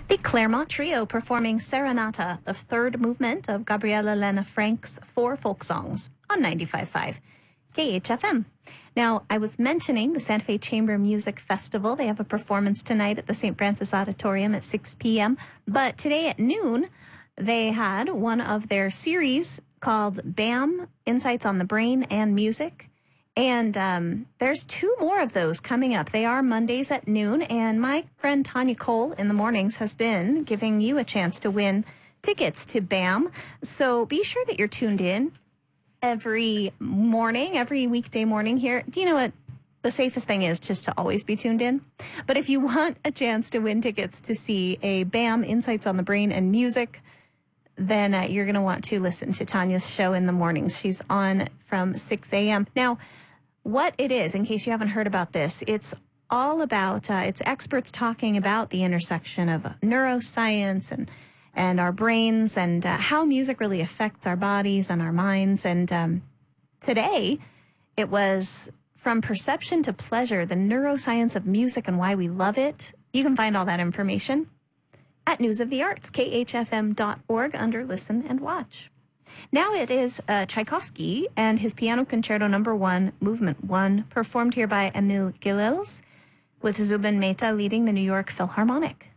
The Claremont Trio performing Serenata, the third movement of Gabriela Lena Frank's 4 folk songs on 95.5 KHFM. Now, I was mentioning the Santa Fe Chamber Music Festival. They have a performance tonight at the St. Francis Auditorium at 6 p.m. But today at noon, they had one of their series called BAM, Insights on the Brain and Music. And there's 2 more of those coming up. They are Mondays at noon. And my friend Tanya Cole in the mornings has been giving you a chance to win tickets to BAM. So be sure that you're tuned in every morning, every weekday morning here. Do you know what the safest thing is? Just to always be tuned in. But if you want a chance to win tickets to see a BAM, Insights on the Brain and Music, then you're going to want to listen to Tanya's show in the mornings. She's on from 6 a.m. Now, what it is, in case you haven't heard about this, it's all about, it's experts talking about the intersection of neuroscience and our brains and how music really affects our bodies and our minds. And today, it was From Perception to Pleasure, the neuroscience of music and why we love it. You can find all that information at News of the Arts, khfm.org, under Listen and Watch. Now it is Tchaikovsky and his Piano Concerto No. 1, Movement 1, performed here by Emil Gilels, with Zubin Mehta leading the New York Philharmonic.